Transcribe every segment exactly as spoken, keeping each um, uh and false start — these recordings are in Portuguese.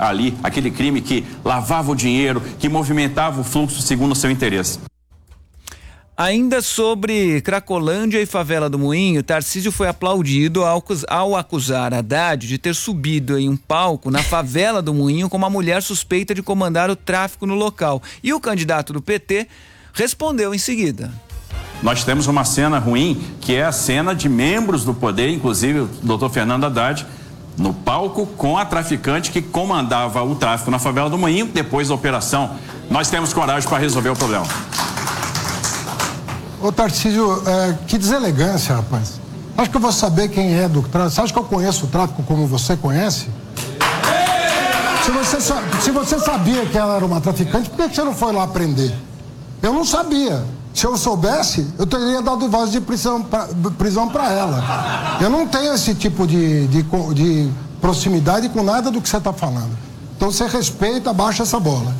ali, aquele crime que lavava o dinheiro, que movimentava o fluxo segundo o seu interesse. Ainda sobre Cracolândia e Favela do Moinho, Tarcísio foi aplaudido ao, ao acusar Haddad de ter subido em um palco na Favela do Moinho com uma mulher suspeita de comandar o tráfico no local. E o candidato do P T respondeu em seguida. Nós temos uma cena ruim, que é a cena de membros do poder, inclusive o doutor Fernando Haddad, no palco com a traficante que comandava o tráfico na Favela do Moinho depois da operação. Nós temos coragem para resolver o problema. Ô Tarcísio, é, que deselegância, rapaz. Acho que eu vou saber quem é do tráfico. Você acha que eu conheço o tráfico como você conhece? Se você, se você sabia que ela era uma traficante, por que você não foi lá prender? Eu não sabia. Se eu soubesse, eu teria dado voz de prisão pra, prisão para ela. Eu não tenho esse tipo de, de, de proximidade com nada do que você está falando. Então você respeita, abaixa essa bola.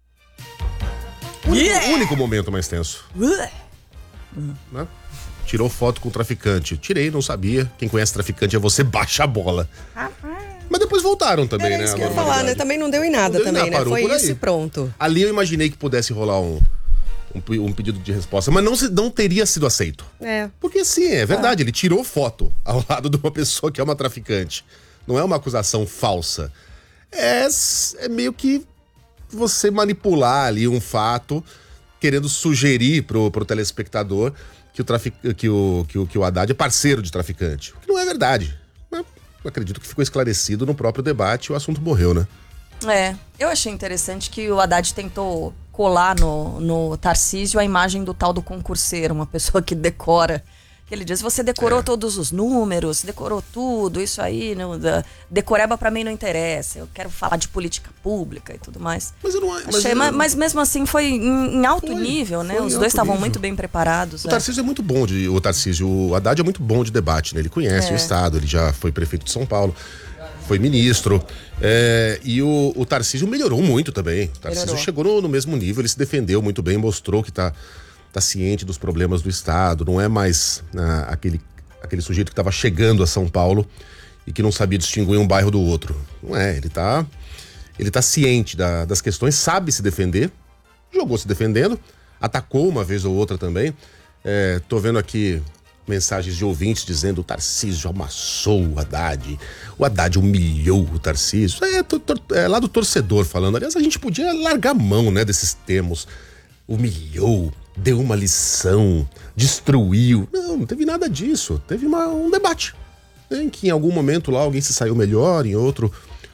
O único, único momento mais tenso. Né? Tirou foto com o traficante. Tirei, não sabia. Quem conhece traficante é você, baixa a bola. Mas depois voltaram também, Era né? Isso que eu ia falar, né? Também não deu em nada deu também, nada, né? Foi isso e pronto. Ali eu imaginei que pudesse rolar um, um, um pedido de resposta, mas não, não teria sido aceito. É. Porque sim, é verdade, é. Ele tirou foto ao lado de uma pessoa que é uma traficante. Não é uma acusação falsa. É, é meio que você manipular ali um fato, querendo sugerir pro, pro telespectador que o, trafic, que, o, que, o, que o Haddad é parceiro de traficante. O que não é verdade. Mas eu acredito que ficou esclarecido no próprio debate e o assunto morreu, né? É, eu achei interessante que o Haddad tentou colar no, no Tarcísio a imagem do tal do concurseiro, uma pessoa que decora. Que ele diz, você decorou é. todos os números, decorou tudo, isso aí, não, da, decoreba pra mim não interessa, eu quero falar de política pública e tudo mais. Mas eu não mas, Achei, eu, mas, mas mesmo assim foi em, em alto foi, nível, né? Os dois estavam muito bem preparados. O é. Tarcísio é muito bom, de, o Tarcísio, o Haddad é muito bom de debate, né? Ele conhece é. o Estado, ele já foi prefeito de São Paulo, foi ministro, é, e o, o Tarcísio melhorou muito também. O Tarcísio melhorou. chegou no, no mesmo nível, ele se defendeu muito bem, mostrou que tá, tá ciente dos problemas do Estado, não é mais ah, aquele, aquele sujeito que estava chegando a São Paulo e que não sabia distinguir um bairro do outro. Não é, ele tá, ele tá ciente da, das questões, sabe se defender, jogou se defendendo, atacou uma vez ou outra também. É, tô vendo aqui mensagens de ouvintes dizendo o Tarcísio amassou o Haddad, o Haddad humilhou o Tarcísio. É, tor, tor, é lá do torcedor falando. Aliás, a gente podia largar a mão, né, desses termos. Humilhou, deu uma lição, destruiu. Não, não teve nada disso. Teve uma, um debate, né, em que em algum momento lá alguém se saiu melhor, em outro...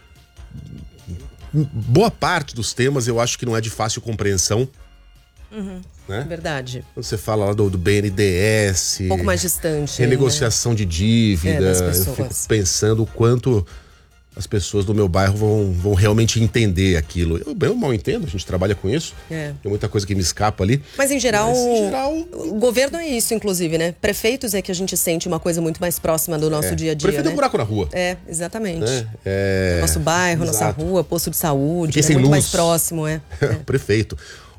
Boa parte dos temas eu acho que não é de fácil compreensão. Uhum. Né? Verdade. Quando você fala lá do, do B N D E S... Um pouco mais distante. Renegociação, né, de dívida. É, eu fico pensando o quanto as pessoas do meu bairro vão, vão realmente entender aquilo. Eu bem ou mal entendo, a gente trabalha com isso. É. Tem muita coisa que me escapa ali. Mas em geral, Mas, em geral o governo é isso, inclusive, né? Prefeitos é que a gente sente uma coisa muito mais próxima do nosso é. dia a dia, Prefeito né? é um buraco na rua. É, exatamente. É. É... Nosso bairro, Exato. nossa rua, posto de saúde, é sem muito luz. mais próximo, é. é. Prefeito.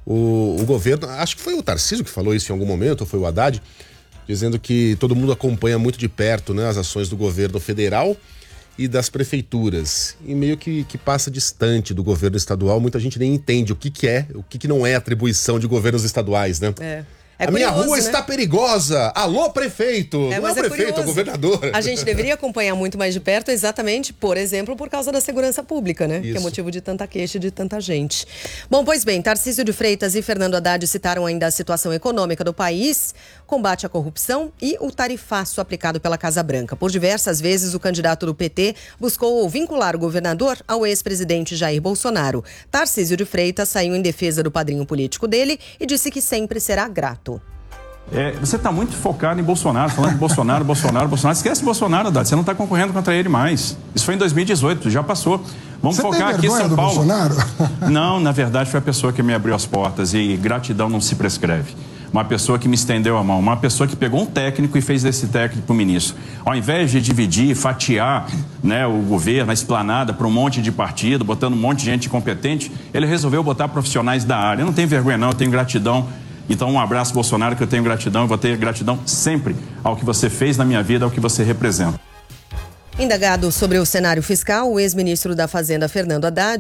O, o governo, acho que foi o Tarcísio que falou isso em algum momento, ou foi o Haddad, dizendo que todo mundo acompanha muito de perto, né, as ações do governo federal e das prefeituras. E meio que, que passa distante do governo estadual, muita gente nem entende o que, que é, o que, que não é atribuição de governos estaduais, né? É. É a curioso, minha rua, né, está perigosa. Alô, prefeito. É, não é o prefeito, é, é o governador. A gente deveria acompanhar muito mais de perto, exatamente, por exemplo, por causa da segurança pública, né? Isso. Que é motivo de tanta queixa e de tanta gente. Bom, pois bem, Tarcísio de Freitas e Fernando Haddad citaram ainda a situação econômica do país, combate à corrupção e o tarifaço aplicado pela Casa Branca. Por diversas vezes, o candidato do P T buscou vincular o governador ao ex-presidente Jair Bolsonaro. Tarcísio de Freitas saiu em defesa do padrinho político dele e disse que sempre será grato. É, você está muito focado em Bolsonaro, falando de Bolsonaro, Bolsonaro, Bolsonaro. Esquece Bolsonaro, Haddad. Você não está concorrendo contra ele mais. Isso foi em dois mil e dezoito, já passou. Vamos você focar tem aqui em São do Paulo. Bolsonaro? Não, na verdade foi a pessoa que me abriu as portas e gratidão não se prescreve. Uma pessoa que me estendeu a mão, uma pessoa que pegou um técnico e fez desse técnico o ministro. Ao invés de dividir, fatiar, né, o governo, a esplanada para um monte de partido, botando um monte de gente competente, ele resolveu botar profissionais da área. Eu não tenho vergonha não, eu tenho gratidão. Então um abraço, Bolsonaro, que eu tenho gratidão, eu vou ter gratidão sempre ao que você fez na minha vida, ao que você representa. Indagado sobre o cenário fiscal, o ex-ministro da Fazenda, Fernando Haddad,